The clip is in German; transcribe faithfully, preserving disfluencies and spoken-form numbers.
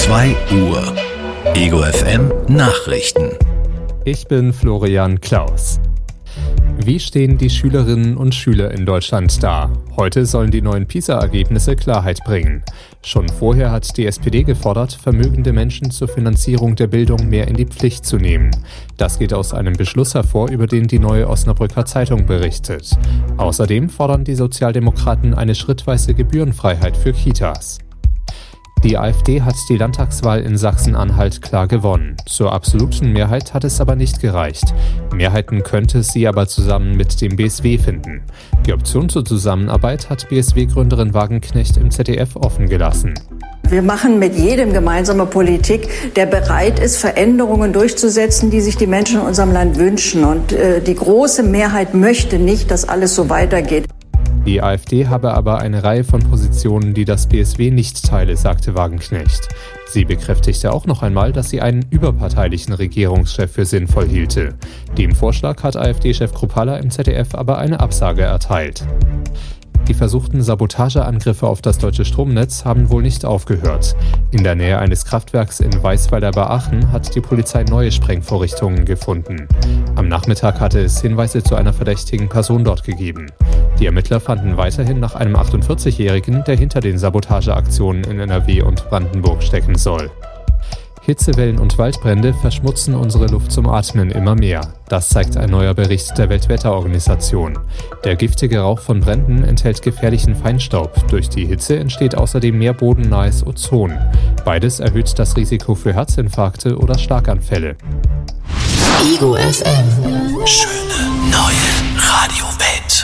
zwei Uhr. Ego F M Nachrichten. Ich bin Florian Klaus. Wie stehen die Schülerinnen und Schüler in Deutschland da? Heute sollen die neuen PISA-Ergebnisse Klarheit bringen. Schon vorher hat die S P D gefordert, vermögende Menschen zur Finanzierung der Bildung mehr in die Pflicht zu nehmen. Das geht aus einem Beschluss hervor, über den die Neue Osnabrücker Zeitung berichtet. Außerdem fordern die Sozialdemokraten eine schrittweise Gebührenfreiheit für Kitas. Die AfD hat die Landtagswahl in Sachsen-Anhalt klar gewonnen. Zur absoluten Mehrheit hat es aber nicht gereicht. Mehrheiten könnte sie aber zusammen mit dem B S W finden. Die Option zur Zusammenarbeit hat B S W-Gründerin Wagenknecht im Z D F offen gelassen. Wir machen mit jedem gemeinsame Politik, der bereit ist, Veränderungen durchzusetzen, die sich die Menschen in unserem Land wünschen. Und äh, die große Mehrheit möchte nicht, dass alles so weitergeht. Die AfD habe aber eine Reihe von Positionen, die das B S W nicht teile, sagte Wagenknecht. Sie bekräftigte auch noch einmal, dass sie einen überparteilichen Regierungschef für sinnvoll hielte. Dem Vorschlag hat AfD-Chef Kruppalla im Z D F aber eine Absage erteilt. Die versuchten Sabotageangriffe auf das deutsche Stromnetz haben wohl nicht aufgehört. In der Nähe eines Kraftwerks in Weißweiler bei Aachen hat die Polizei neue Sprengvorrichtungen gefunden. Am Nachmittag hatte es Hinweise zu einer verdächtigen Person dort gegeben. Die Ermittler fanden weiterhin nach einem achtundvierzigjährigen, der hinter den Sabotageaktionen in N R W und Brandenburg stecken soll. Hitzewellen und Waldbrände verschmutzen unsere Luft zum Atmen immer mehr. Das zeigt ein neuer Bericht der Weltwetterorganisation. Der giftige Rauch von Bränden enthält gefährlichen Feinstaub. Durch die Hitze entsteht außerdem mehr bodennahes Ozon. Beides erhöht das Risiko für Herzinfarkte oder Schlaganfälle. Ego F M. Schöne neue